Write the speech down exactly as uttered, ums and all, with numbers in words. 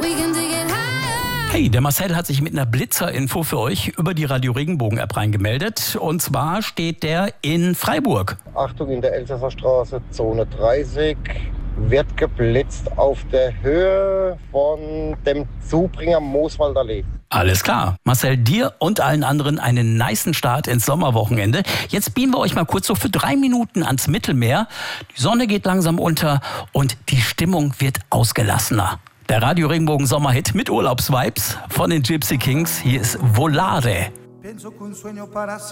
Hey, der Marcel hat sich mit einer Blitzer-Info für euch über die Radio Regenbogen-App reingemeldet. Und zwar steht der in Freiburg. Achtung, in der Elsässer Straße, Zone dreißig, wird geblitzt auf der Höhe von dem Zubringer Mooswaldallee. Alles klar. Marcel, dir und allen anderen einen nicen Start ins Sommerwochenende. Jetzt beamen wir euch mal kurz so für drei Minuten ans Mittelmeer. Die Sonne geht langsam unter und die Stimmung wird ausgelassener. Der Radio Regenbogen Sommerhit mit Urlaubsvibes von den Gypsy Kings. Hier ist Volare.